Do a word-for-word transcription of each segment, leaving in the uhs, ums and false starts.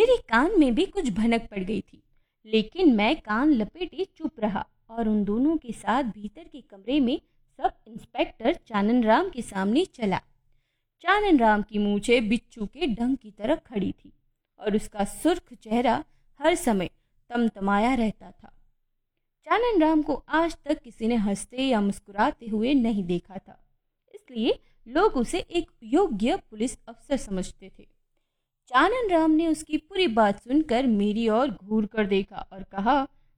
मेरे कान में भी कुछ भनक पड़ गई थी, लेकिन मैं कान लपेटे चुप रहा और उन दोनों के साथ भीतर के कमरे में सब इंस्पेक्टर चानन राम के सामने चला। चानन राम की मूंछें बिच्छू के डंक की तरह खड़ी थी और उसका सुर्ख चेहरा हर समय तमतमाया रहता था। चानन राम को आज तक किसी ने हंसते या मुस्कुराते हुए नहीं देखा था, इसलिए लोग उसे एक योग्य पुलिस अफसर समझते थे। चानन राम ने उसकी पूरी बात सुनकर मेरी ओर घूर कर देखा और कहा,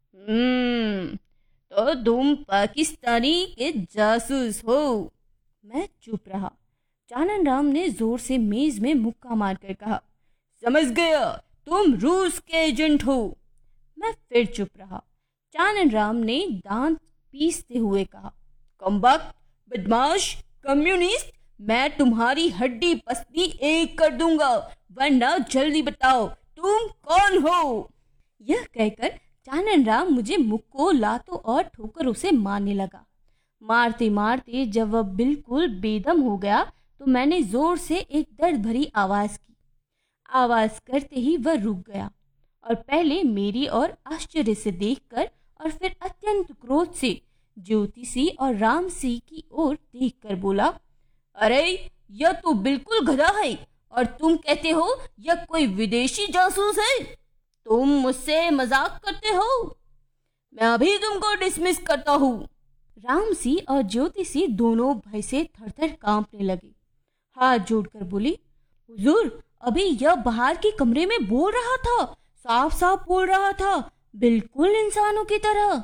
हम्म तो तुम पाकिस्तानी के जासूस हो। मैं चुप रहा। चानन राम ने जोर से मेज में मुक्का मारकर कहा, समझ गया, तुम रूस के एजेंट हो। मैं फिर चुप रहा। चानन राम ने दांत पीसते हुए कहा, कमबख्त, बदमाश, कम्युनिस्ट, मैं तुम्हारी हड्डी पसली एक कर दूंगा, वरना जल्दी बताओ तुम कौन हो। यह कहकर चानन राम मुझे मुक्कों, लातों और ठोकरों से मारने लगा। मारते मारते जब वह बिल्कुल बेदम हो गया तो मैंने जोर से एक दर्द भरी आवाज की। आवाज करते ही वह रुक गया और पहले मेरी ओर आश्चर्य से देखकर और फिर अत्यंत क्रोध से ज्योति सी और राम सी की ओर देखकर बोला, अरे यह तो बिल्कुल गधा है और तुम कहते हो यह कोई विदेशी जासूस है। तुम मुझसे मजाक करते हो। मैं अभी तुमको डिसमिस करता हूँ। राम सी और ज्योति सी दोनों भय से थरथर कांपने लगे। हाथ जोड़कर बोली, हुजूर, अभी यह बाहर के कमरे में बोल रहा था, साफ साफ बोल रहा था, बिल्कुल इंसानों की तरह।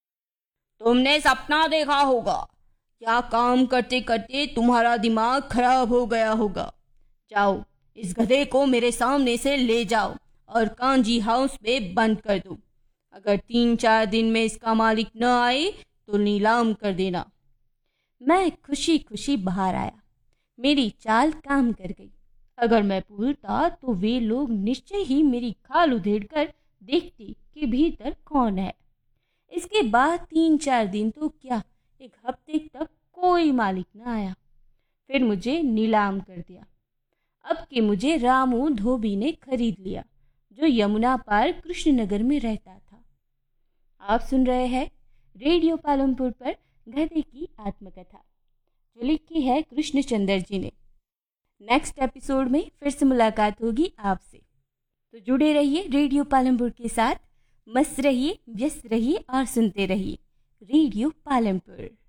तुमने सपना देखा होगा या काम करते करते तुम्हारा दिमाग खराब हो गया होगा। जाओ, इस गधे को मेरे सामने से ले जाओ और कांजी हाउस में बंद कर दो। अगर तीन चार दिन में इसका मालिक न आए तो नीलाम कर देना। मैं खुशी खुशी बाहर आया। मेरी चाल काम कर गई। अगर मैं भूलता तो वे लोग निश्चय ही मेरी खाल उधेड़कर देखते कि भीतर कौन है। इसके बाद तीन चार दिन तो क्या, एक हफ्ते तक कोई मालिक न आया। फिर मुझे नीलाम कर दिया। अब कि मुझे रामू धोबी ने खरीद लिया, जो यमुना पार कृष्णनगर में रहता था। आप सुन रहे हैं रेडियो पालमपुर पर गधे की आत्मकथा, जो लिखी है कृष्णचंद्र जी ने। नेक्स्ट एपिसोड में फिर से मुलाकात होगी आपसे, तो जुड़े रहिए रेडियो पालमपुर के साथ। मस्त रहिए, व्यस्त रहिए और सुनते रहिए रेडियो पालमपुर।